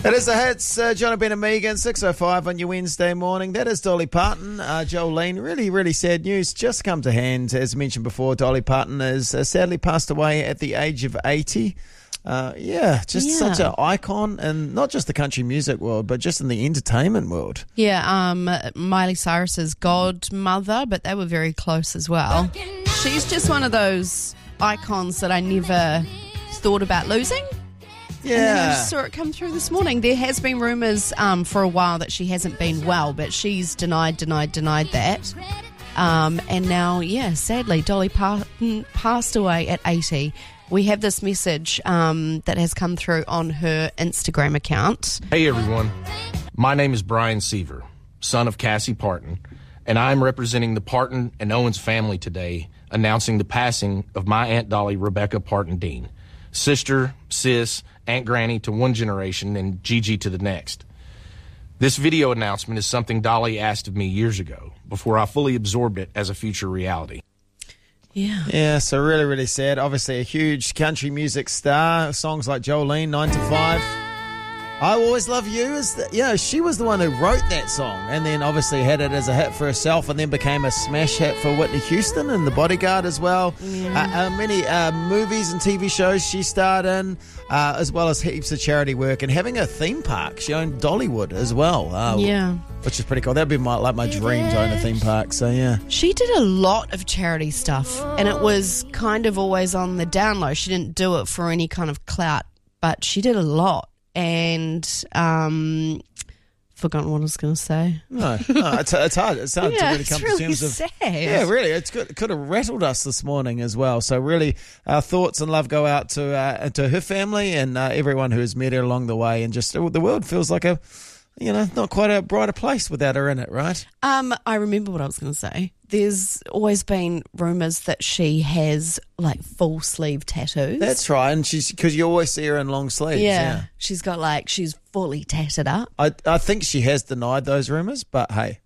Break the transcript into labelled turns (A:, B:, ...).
A: It is the hits, John Ben and Megan, 6:05 on your Wednesday morning. That is Dolly Parton. Jolene, really, really sad news just come to hand. As mentioned before, Dolly Parton has sadly passed away at the age of 80. Such an icon, and not just the country music world, but just in the entertainment world.
B: Yeah, Miley Cyrus's godmother, but they were very close as well. She's just one of those icons that I never thought about losing.
A: Yeah.
B: And then I just saw it come through this morning. There has been rumours for a while that she hasn't been well, but she's denied that. And now, sadly, Dolly Parton passed away at 80. We have this message that has come through on her Instagram account.
C: Hey, everyone. My name is Brian Seaver, son of Cassie Parton, and I'm representing the Parton and Owens family today, announcing the passing of my Aunt Dolly Rebecca Parton Dean, sister, sis, Aunt Granny to one generation and Gigi to the next. This video announcement is something Dolly asked of me years ago, before I fully absorbed it as a future reality.
A: Yeah, so really, really sad. Obviously a huge country music star. Songs like Jolene, 9 to 5. I Always Love You. She was the one who wrote that song and then obviously had it as a hit for herself and then became a smash hit for Whitney Houston and The Bodyguard as well. Many movies and TV shows she starred in, as well as heaps of charity work and having a theme park. She owned Dollywood as well. Which is pretty cool. That'd be my dream to own a theme park. So, yeah.
B: She did a lot of charity stuff and it was kind of always on the down low. She didn't do it for any kind of clout, but she did a lot. And forgotten what I was going to say.
A: No, it's hard. It's hard to really come to terms of.
B: Sad.
A: Yeah, really, it could have rattled us this morning as well. So really, our thoughts and love go out to her family and everyone who has met her along the way. And just the world feels like not quite a brighter place without her in it, right?
B: I remember what I was going to say. There's always been rumours that she has like full sleeve tattoos.
A: That's right, and because you always see her in long sleeves. Yeah.
B: She's got she's fully tatted up.
A: I think she has denied those rumours, but hey.